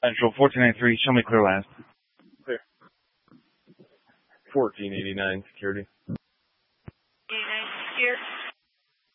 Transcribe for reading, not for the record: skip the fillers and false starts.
Central 1493, show me clear last. Clear. 1489 security. 89 secure.